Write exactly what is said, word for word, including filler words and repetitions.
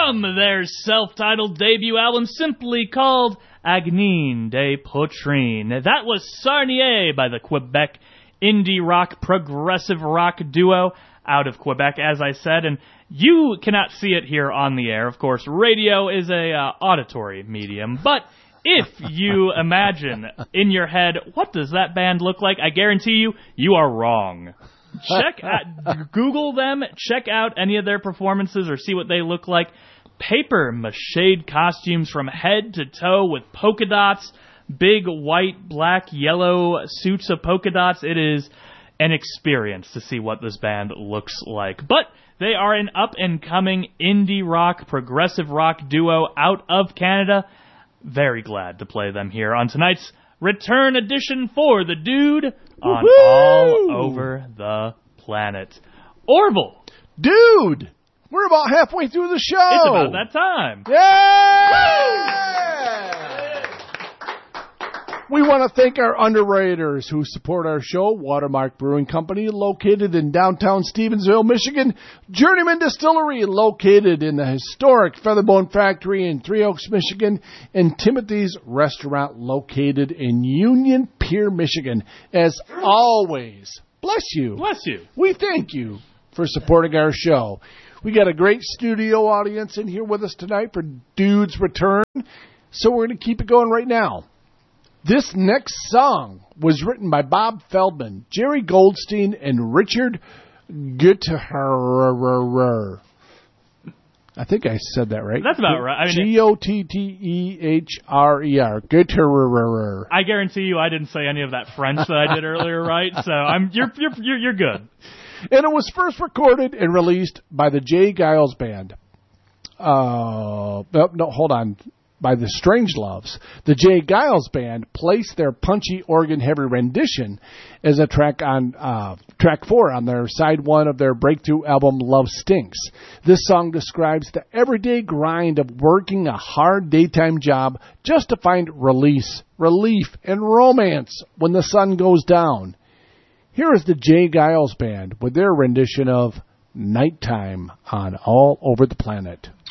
from their self-titled debut album simply called Agnine de Poitrine. That was Sarnier by the Quebec indie rock, progressive rock duo out of Quebec, as I said, and you cannot see it here on the air. Of course, radio is a uh, auditory medium, but if you imagine in your head, what does that band look like? I guarantee you, you are wrong. Check out, Google them, check out any of their performances or see what they look like. Paper mache costumes from head to toe with polka dots, big white, black, yellow suits of polka dots. It is an experience to see what this band looks like. But they are an up-and-coming indie rock, progressive rock duo out of Canada. Very glad to play them here on tonight's return edition for The Dude on Woo-hoo! All Over the Planet. Orville! Dude! We're about halfway through the show. It's about that time. Yeah! We want to thank our underwriters who support our show. Watermark Brewing Company, located in downtown Stevensville, Michigan. Journeyman Distillery, located in the historic Featherbone Factory in Three Oaks, Michigan. And Timothy's Restaurant, located in Union Pier, Michigan. As always, bless you. Bless you. We thank you for supporting our show. We got a great studio audience in here with us tonight for Dude's Return, so we're going to keep it going right now. This next song was written by Bob Feldman, Jerry Goldstein, and Richard Gotterer. I think I said that right. That's about right. I mean, G O T T E H R E R. Gotterer. I guarantee you I didn't say any of that French that I did earlier, right? So I'm you're you're you're, you're good. And it was first recorded and released by the Jay Giles Band. Uh, no, no, hold on. By the Strangeloves. The Jay Giles Band placed their punchy organ-heavy rendition as a track on uh, track four on their side one of their breakthrough album, Love Stinks. This song describes the everyday grind of working a hard daytime job just to find release, relief, and romance when the sun goes down. Here is the Jay Giles Band with their rendition of Nighttime on All Over the Planet.